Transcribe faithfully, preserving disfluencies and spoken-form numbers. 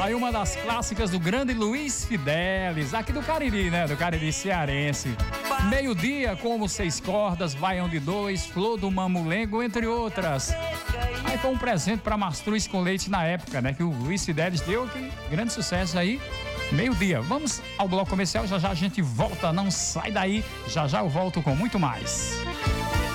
Aí uma das clássicas do grande Luiz Fidelis, aqui do Cariri, né? Do Cariri cearense. Meio-dia, como seis cordas, baião de dois, flor do mamulengo, entre outras. Aí foi um presente para Mastruz com leite na época, né? Que o Luiz Fidelis deu, que grande sucesso aí. Meio-dia. Vamos ao bloco comercial, já já a gente volta, não sai daí. Já já eu volto com muito mais.